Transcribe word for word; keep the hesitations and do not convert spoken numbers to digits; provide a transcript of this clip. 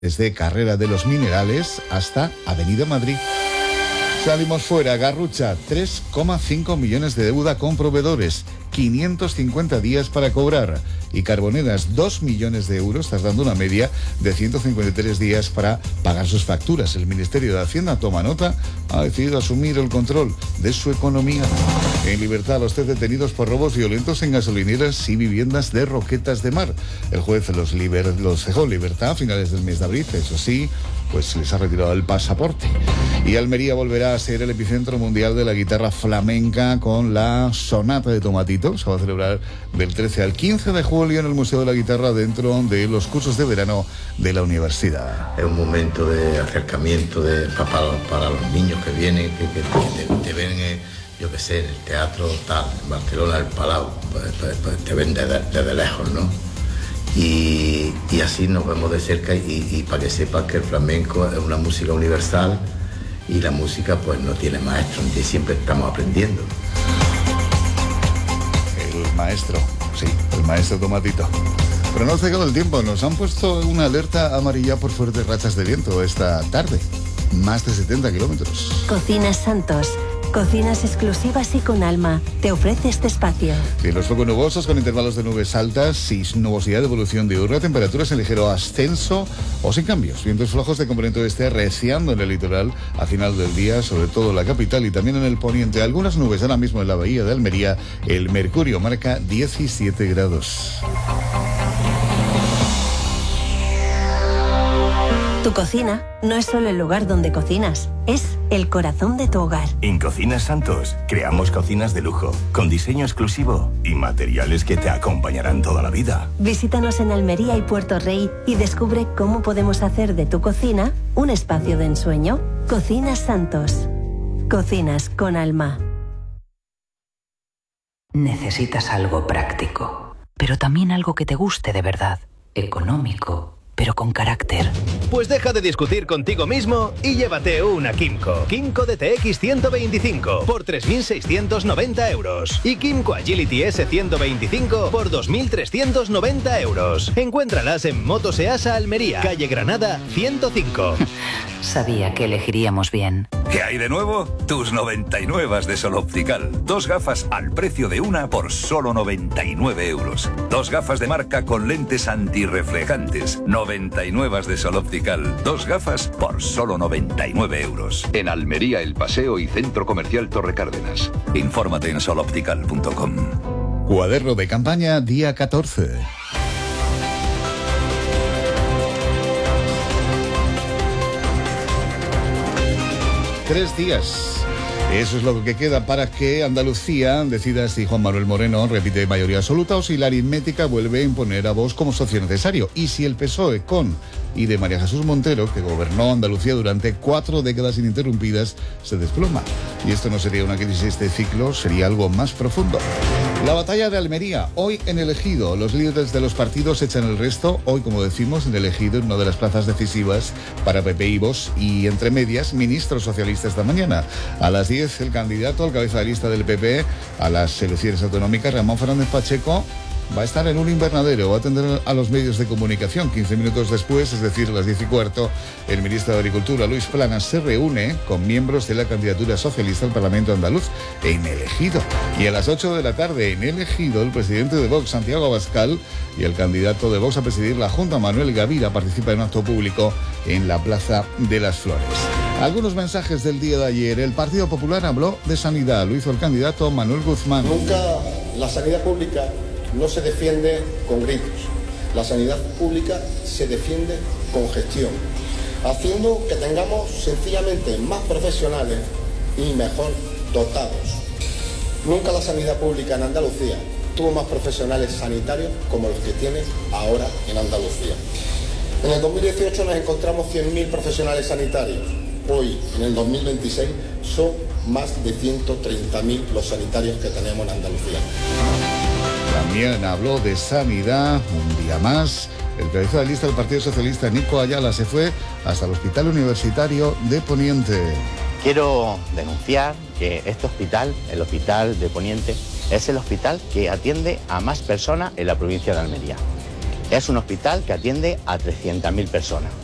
desde Carrera de los Minerales hasta Avenida Madrid. Salimos fuera, Garrucha, tres coma cinco millones de deuda con proveedores, quinientos cincuenta días para cobrar. Y Carboneras, dos millones de euros, tardando una media de ciento cincuenta y tres días para pagar sus facturas. El Ministerio de Hacienda, toma nota, ha decidido asumir el control de su economía. En libertad, los tres detenidos por robos violentos en gasolineras y viviendas de Roquetas de Mar. El juez los, liber, los dejó en libertad a finales del mes de abril, eso sí, pues les ha retirado el pasaporte. Y Almería volverá a ser el epicentro mundial de la guitarra flamenca con la Sonata de Tomatito. Se va a celebrar del trece al quince de julio en el Museo de la Guitarra dentro de los cursos de verano de la universidad. Es un momento de acercamiento de, para, para los niños que vienen, que, que te, te ven, eh, yo qué sé, en el teatro tal, en Barcelona, el Palau, pues, pues, pues te ven desde, desde lejos, ¿no? Y, y así nos vemos de cerca y, y para que sepas que el flamenco es una música universal y la música pues no tiene maestro, ni siempre estamos aprendiendo. El maestro, sí, el maestro Tomatito. Pronóstico del tiempo, nos han puesto una alerta amarilla por fuertes rachas de viento esta tarde, más de setenta kilómetros. Cocinas Santos. Cocinas exclusivas y con alma. Te ofrece este espacio. Cielos poco nubosos con intervalos de nubes altas y nubosidad de evolución diurna, temperaturas en ligero ascenso o sin cambios. Vientos flojos de componente oeste reciando en el litoral a final del día, sobre todo en la capital y también en el poniente. Algunas nubes ahora mismo en la bahía de Almería. El mercurio marca diecisiete grados. Tu cocina no es solo el lugar donde cocinas, es el corazón de tu hogar. En Cocinas Santos creamos cocinas de lujo, con diseño exclusivo y materiales que te acompañarán toda la vida. Visítanos en Almería y Puerto Rey y descubre cómo podemos hacer de tu cocina un espacio de ensueño. Cocinas Santos. Cocinas con alma. Necesitas algo práctico, pero también algo que te guste de verdad, económico, pero con carácter. Pues deja de discutir contigo mismo y llévate una Kymco. Kymco D T X ciento veinticinco por tres mil seiscientos noventa euros. Y Kymco Agility S ciento veinticinco por dos mil trescientos noventa euros. Encuéntralas en Motos Easa Almería, calle Granada ciento cinco. Sabía que elegiríamos bien. ¿Qué hay de nuevo? Tus noventa y nueve de Sol Optical. Dos gafas al precio de una por solo noventa y nueve euros. Dos gafas de marca con lentes antirreflejantes. noventa y nueve de Sol Optical. Dos gafas por solo noventa y nueve euros. En Almería, El Paseo y Centro Comercial Torre Cárdenas. Infórmate en sol optical punto com. Cuaderno de campaña, día catorce. Tres días. Eso es lo que queda para que Andalucía decida si Juan Manuel Moreno repite mayoría absoluta o si la aritmética vuelve a imponer a Vox como socio necesario. Y si el P S O E con y de María Jesús Montero, que gobernó Andalucía durante cuatro décadas ininterrumpidas, se desploma. Y esto no sería una crisis de ciclo, sería algo más profundo. La batalla de Almería, hoy en el Ejido. Los líderes de los partidos echan el resto, hoy, como decimos, en el Ejido, en una de las plazas decisivas para P P y Vox, y entre medias, ministro socialista esta mañana. A las diez, el candidato al cabeza de lista del P P a las elecciones autonómicas, Ramón Fernández Pacheco, va a estar en un invernadero, va a atender a los medios de comunicación. quince minutos después, es decir, a las diez y cuarto, el ministro de Agricultura, Luis Planas, se reúne con miembros de la candidatura socialista al Parlamento andaluz en el Ejido. Y a las ocho de la tarde, en el Ejido, el presidente de Vox, Santiago Abascal, y el candidato de Vox a presidir la Junta, Manuel Gavira, participa en un acto público en la Plaza de las Flores. Algunos mensajes del día de ayer. El Partido Popular habló de sanidad. Lo hizo el candidato Manuel Guzmán. Nunca la sanidad pública no se defiende con gritos. La sanidad pública se defiende con gestión, haciendo que tengamos sencillamente más profesionales y mejor dotados. Nunca la sanidad pública en Andalucía tuvo más profesionales sanitarios como los que tiene ahora en Andalucía. En el dos mil dieciocho nos encontramos cien mil profesionales sanitarios. Hoy, en el dos mil veintiséis, son más de ciento treinta mil los sanitarios que tenemos en Andalucía. También habló de sanidad, un día más. El cabeza de lista del Partido Socialista, Nico Ayala, se fue hasta el Hospital Universitario de Poniente. Quiero denunciar que este hospital, el Hospital de Poniente, es el hospital que atiende a más personas en la provincia de Almería. Es un hospital que atiende a trescientas mil personas.